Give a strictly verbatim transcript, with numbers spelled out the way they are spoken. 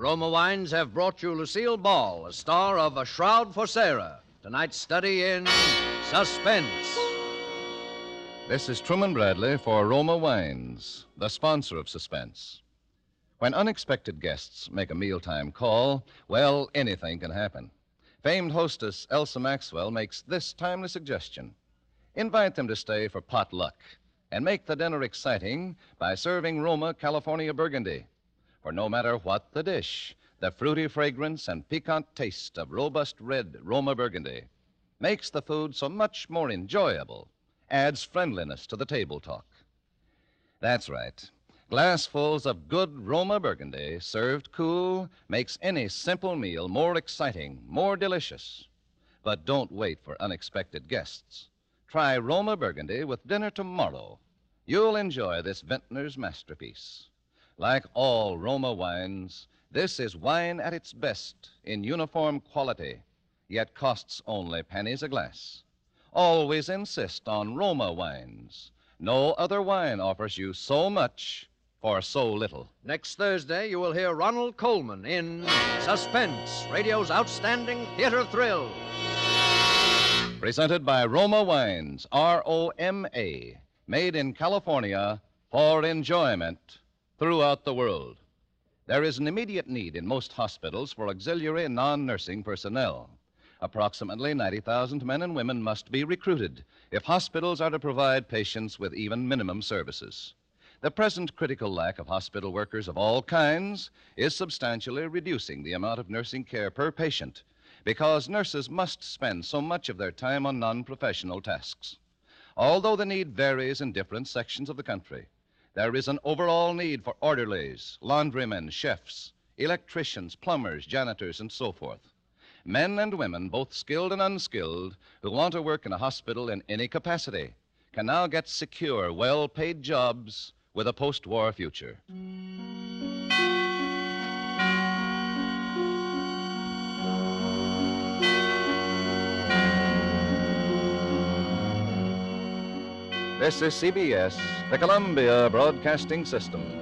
Roma Wines have brought you Lucille Ball, a star of A Shroud for Sarah. Tonight's study in suspense. This is Truman Bradley for Roma Wines, the sponsor of Suspense. When unexpected guests make a mealtime call, well, anything can happen. Famed hostess Elsa Maxwell makes this timely suggestion. Invite them to stay for potluck and make the dinner exciting by serving Roma California Burgundy. For no matter what the dish, the fruity fragrance and piquant taste of robust red Roma Burgundy makes the food so much more enjoyable, adds friendliness to the table talk. That's right. Glassfuls of good Roma Burgundy, served cool, makes any simple meal more exciting, more delicious. But don't wait for unexpected guests. Try Roma Burgundy with dinner tomorrow. You'll enjoy this vintner's masterpiece. Like all Roma wines, this is wine at its best in uniform quality, yet costs only pennies a glass. Always insist on Roma wines. No other wine offers you so much for so little. Next Thursday, you will hear Ronald Colman in Suspense, radio's outstanding theater thrill. Presented by Roma Wines, R O M A, made in California for enjoyment throughout the world. There is an immediate need in most hospitals for auxiliary non-nursing personnel. Approximately ninety thousand men and women must be recruited if hospitals are to provide patients with even minimum services. The present critical lack of hospital workers of all kinds is substantially reducing the amount of nursing care per patient because nurses must spend so much of their time on non-professional tasks. Although the need varies in different sections of the country, there is an overall need for orderlies, laundrymen, chefs, electricians, plumbers, janitors, and so forth. Men and women, both skilled and unskilled, who want to work in a hospital in any capacity, can now get secure, well-paid jobs with a post-war future. This is C B S, the Columbia Broadcasting System.